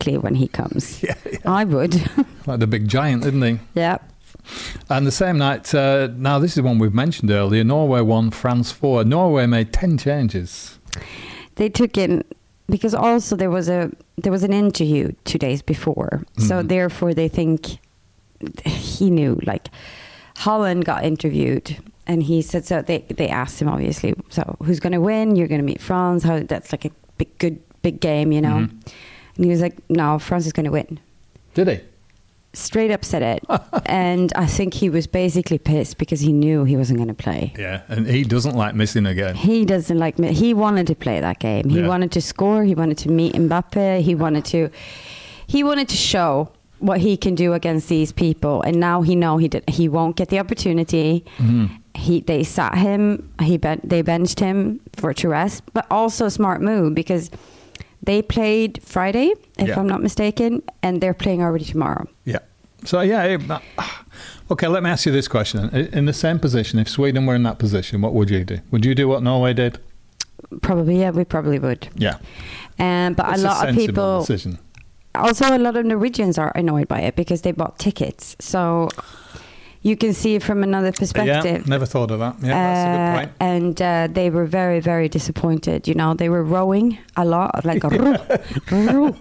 quickly when he comes. Yeah. I would. Like the big giant, isn't he? Yeah. And the same night, now this is one we've mentioned earlier, Norway won, France 4. Norway made 10 changes. They took in, because also there was an interview 2 days before. So therefore they think he knew, like Holland got interviewed and he said, so they asked him obviously, so who's going to win? You're going to meet France. That's like a big game, you know? And he was like, no, France is going to win. Did he? Straight up said it. And I think he was basically pissed because he knew he wasn't going to play. Yeah, and he doesn't like missing a game. He doesn't like... He wanted to play that game. He wanted to score. He wanted to meet Mbappe. He wanted to show what he can do against these people. And now he won't get the opportunity. They sat him. They benched him to rest. But also a smart move because... They played Friday, if I'm not mistaken, and they're playing already tomorrow. Yeah. So, okay, let me ask you this question. In the same position, if Sweden were in that position, what would you do? Would you do what Norway did? Probably, yeah, we probably would. Yeah. But it's a lot of people... Decision. Also, a lot of Norwegians are annoyed by it because they bought tickets. So... You can see it from another perspective. Yeah, never thought of that. Yeah, that's a good point. And they were very, very disappointed. You know, they were rowing a lot, like roo.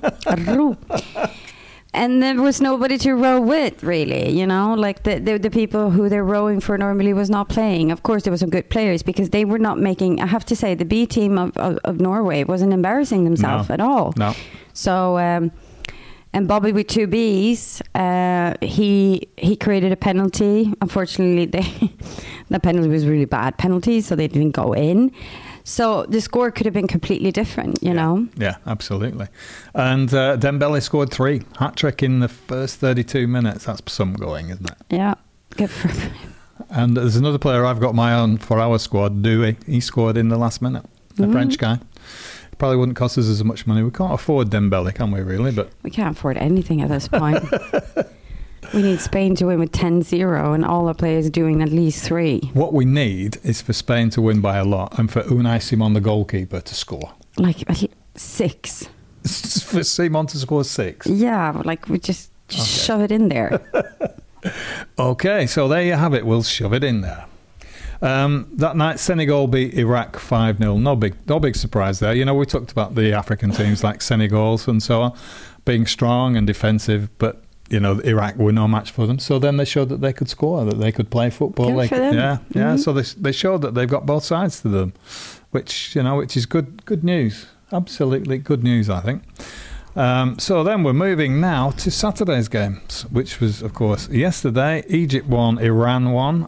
And there was nobody to row with, really. You know, like the people who they're rowing for normally was not playing. Of course, there were some good players because they were not making. I have to say, the B team of Norway wasn't embarrassing themselves at all. No. So. And Bobby with 2 Bs, he created a penalty. Unfortunately, the penalty was really bad penalty, so they didn't go in. So the score could have been completely different, you know? Yeah, absolutely. And Dembele scored 3. Hat-trick in the first 32 minutes. That's some going, isn't it? Yeah, good for him. And there's another player I've got my own for our squad, Doué. He scored in the last minute. The French guy. Probably wouldn't cost us as much money. We can't afford Dembele, can we, really? But we can't afford anything at this point. We need Spain to win with 10-0 and all the players doing at least 3. What we need is for Spain to win by a lot and for Unai Simon, the goalkeeper, to score. Like 6. For Simon to score 6? Yeah, like we just shove it in there. Okay, so there you have it. We'll shove it in there. That night, Senegal beat Iraq 5-0. No big surprise there. You know, we talked about the African teams like Senegal and so on, being strong and defensive, but, you know, Iraq were no match for them. So then they showed that they could score, that they could play football. Good for them. Yeah. So they showed that they've got both sides to them, which is good news. Absolutely good news, I think. So then we're moving now to Saturday's games, which was, of course, yesterday. Egypt won, Iran won.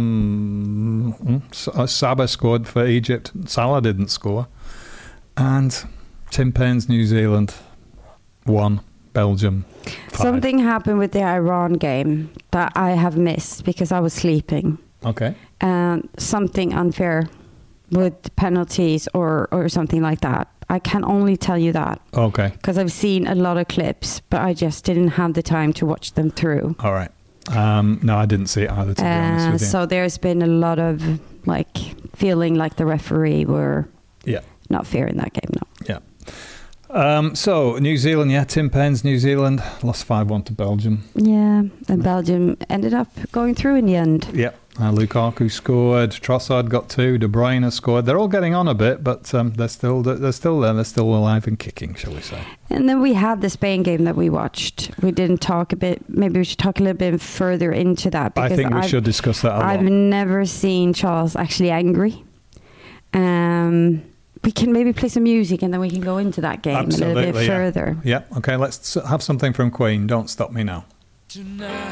Sabah scored for Egypt. Salah didn't score. And Tim Paine's New Zealand won, Belgium 5. Something happened with the Iran game that I have missed because I was sleeping. Okay. Something unfair with penalties or something like that. I can only tell you that. Okay. Because I've seen a lot of clips, but I just didn't have the time to watch them through. All right. No, I didn't see it either, to be honest with you. So there's been a lot of, like, feeling like the referee were not fair in that game, no. Yeah. So, New Zealand, Tim Paine's New Zealand lost 5-1 to Belgium. Yeah, and Belgium ended up going through in the end. Yeah. Lukaku scored, Trossard got 2, De Bruyne scored. They're all getting on a bit, but they're still there. They're still alive and kicking, shall we say. And then we had the Spain game that we watched. We didn't talk a bit. Maybe we should talk a little bit further into that. I think we should discuss that a lot. I've never seen Charles actually angry. We can maybe play some music and then we can go into that game a little bit further. Yeah, okay, let's have something from Queen. Don't Stop Me Now. Tonight